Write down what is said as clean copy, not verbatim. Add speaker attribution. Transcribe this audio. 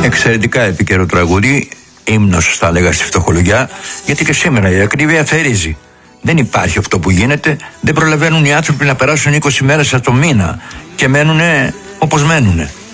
Speaker 1: Εξαιρετικά επίκαιρο τραγούδι, ύμνος θα έλεγα στη φτωχολογιά, γιατί και σήμερα η ακρίβεια θερίζει. Δεν υπάρχει αυτό που γίνεται, δεν προλαβαίνουν οι άνθρωποι να περάσουν 20 μέρες από το μήνα και μένουνε όπως μένουνε.